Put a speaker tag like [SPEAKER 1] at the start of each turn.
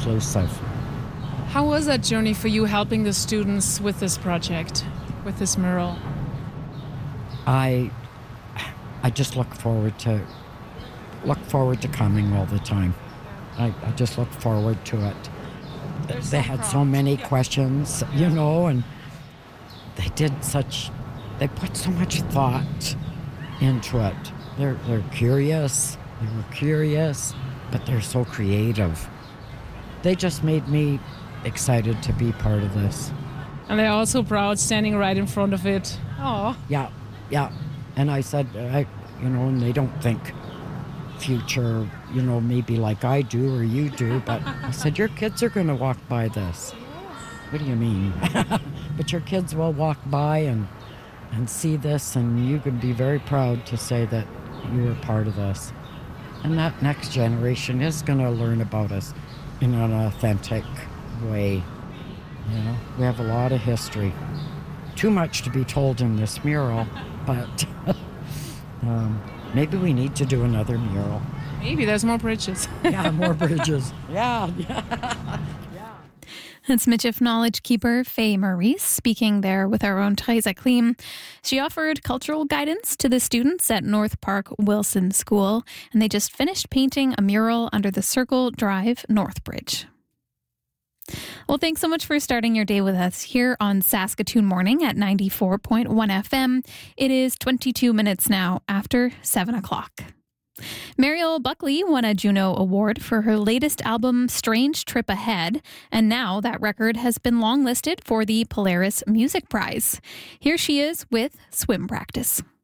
[SPEAKER 1] inclusive.
[SPEAKER 2] How was that journey for you, helping the students with this project, with this mural?
[SPEAKER 1] I just look forward to coming all the time. I just look forward to it. They had so many questions, and they put so much thought into it. They're curious. They were curious, but they're so creative. They just made me excited to be part of this.
[SPEAKER 2] And they're also proud standing right in front of it. Oh.
[SPEAKER 1] Yeah. And I said, and they don't think future, maybe like I do or you do, but I said, your kids are going to walk by this. What do you mean? But your kids will walk by and see this, and you can be very proud to say that you were part of this. And that next generation is going to learn about us in an authentic way. We have a lot of history. Too much to be told in this mural, but maybe we need to do another mural.
[SPEAKER 2] Maybe there's more bridges.
[SPEAKER 1] Yeah, more bridges. Yeah.
[SPEAKER 3] That's Michif Knowledge Keeper Faye Maurice speaking there with our own Theresa Klim. She offered cultural guidance to the students at North Park Wilson School, and they just finished painting a mural under the Circle Drive North Bridge. Well, thanks so much for starting your day with us here on Saskatoon Morning at 94.1 FM. It is 22 minutes now after 7 o'clock. Mariel Buckley won a Juno Award for her latest album, Strange Trip Ahead, and now that record has been longlisted for the Polaris Music Prize. Here she is with Swim Practice.